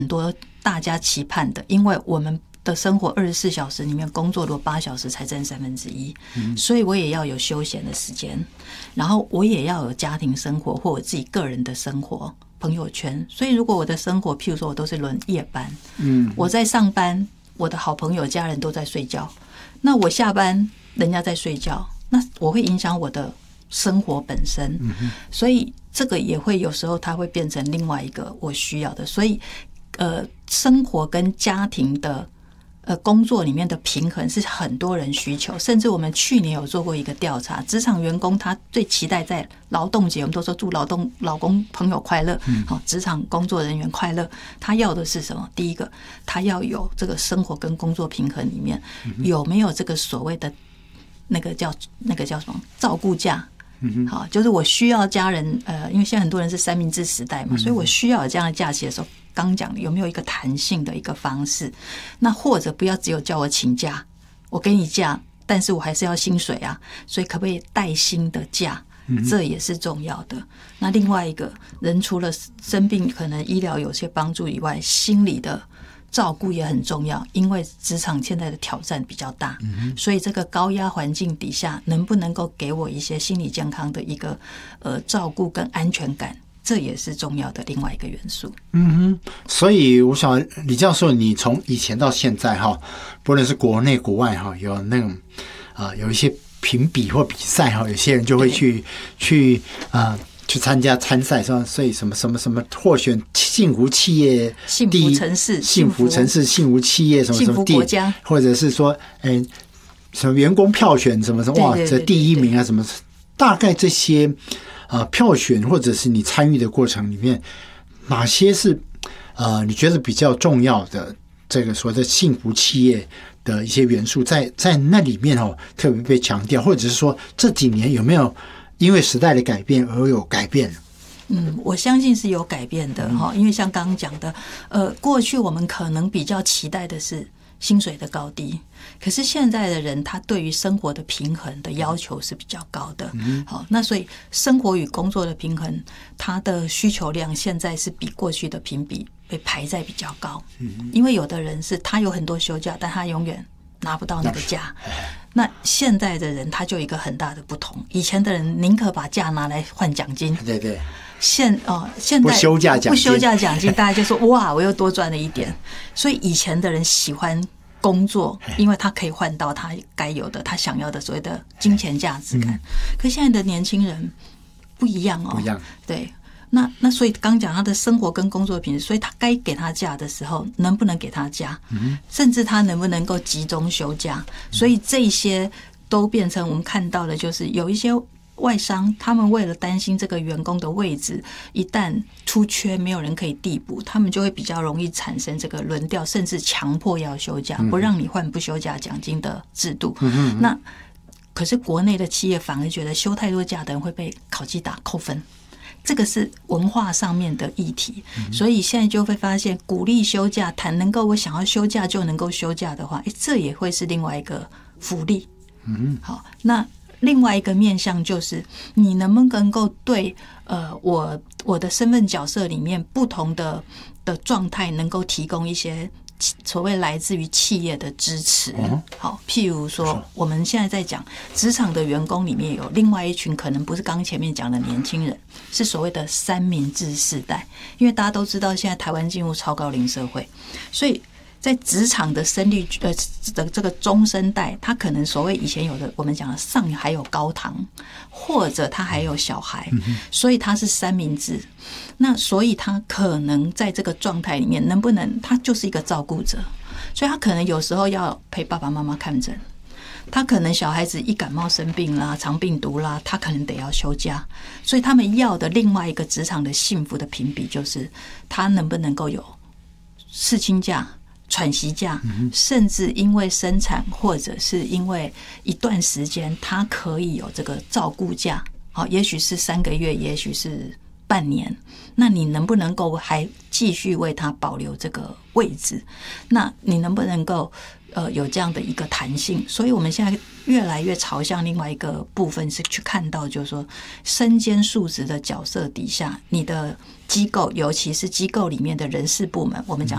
多大家期盼的，因为我们的生活24小时里面工作8小时才占1/3，所以我也要有休闲的时间，然后我也要有家庭生活或我自己个人的生活、朋友圈。所以如果我的生活，譬如说我都是轮夜班，我在上班，我的好朋友、家人都在睡觉，那我下班人家在睡觉，那我会影响我的生活本身，所以这个也会有时候它会变成另外一个我需要的，所以生活跟家庭的工作里面的平衡是很多人需求，甚至我们去年有做过一个调查，职场员工他最期待在劳动节，我们都说祝劳工朋友快乐，职场工作人员快乐，他要的是什么？第一个，他要有这个生活跟工作平衡里面有没有这个所谓的那个叫什么照顾假。好，就是我需要家人，因为现在很多人是三明治时代嘛，所以我需要有这样的假期的时候，刚讲有没有一个弹性的一个方式？那或者不要只有叫我请假，我给你假，但是我还是要薪水啊，所以可不可以带薪的假？这也是重要的。那另外一个人除了生病可能医疗有些帮助以外，心理的照顾也很重要，因为职场现在的挑战比较大，所以这个高压环境底下，能不能够给我一些心理健康的一个照顾跟安全感，这也是重要的另外一个元素。 所以我想李教授，你从以前到现在哈，不论是国内国外哈，有那种有一些评比或比赛哈，有些人就会去参加参赛，所以什么获选幸福企业幸福城市、 幸福城市、幸福企业什么什么国家， 或者是说什么员工票选什么哇，这第一名啊什么，大概这些票选或者是你参与的过程里面，哪些是你觉得比较重要的这个所谓的幸福企业的一些元素，在那里面特别被强调，或者是说这几年有没有因为时代的改变而有改变？ 我相信是有改变的哈，因为像刚刚讲的，过去我们可能比较期待的是薪水的高低，可是现在的人他对于生活的平衡的要求是比较高的。好，那所以生活与工作的平衡，它的需求量现在是比过去的评比被排在比较高。因为有的人是他有很多休假，但他永远拿不到那个假。那现在的人他就有一个很大的不同，以前的人宁可把假拿来换奖金， 对， 现在不休假奖金， 大家就说哇，我又多赚了一点。所以以前的人喜欢工作，因为他可以换到他该有的、他想要的所谓的金钱价值感。可现在的年轻人不一样哦， 不一样， 对。那所以刚讲他的生活跟工作品质，所以他该给他假的时候能不能给他假，甚至他能不能够集中休假，所以这些都变成我们看到的，就是有一些外商他们为了担心这个员工的位置一旦出缺没有人可以递补，他们就会比较容易产生这个轮调，甚至强迫要休假，不让你换不休假奖金的制度。那可是国内的企业反而觉得休太多假的人会被考绩打扣分，这个是文化上面的议题，所以现在就会发现鼓励休假，谈能够我想要休假就能够休假的话，这也会是另外一个福利。好，那另外一个面向就是你能不能够对我的身份角色里面不同的状态能够提供一些所谓来自于企业的支持。好，譬如说我们现在在讲职场的员工里面有另外一群可能不是刚前面讲的年轻人，是所谓的三明治世代。因为大家都知道现在台湾进入超高龄社会，所以在职场的生育的这个中生代，他可能所谓以前有的我们讲的上还有高堂，或者他还有小孩，所以他是三明治。那所以他可能在这个状态里面，能不能他就是一个照顾者，所以他可能有时候要陪爸爸妈妈看诊，他可能小孩子一感冒生病啦、肠病毒啦，他可能得要休假，所以他们要的另外一个职场的幸福的评比，就是他能不能够有事情假、喘息假，甚至因为生产或者是因为一段时间，他可以有这个照顾假，也许是3个月，也许是半年，那你能不能够还继续为他保留这个位置？那你能不能够有这样的一个弹性？所以我们现在越来越朝向另外一个部分，是去看到就是说身兼数职的角色底下，你的机构，尤其是机构里面的人事部门，我们讲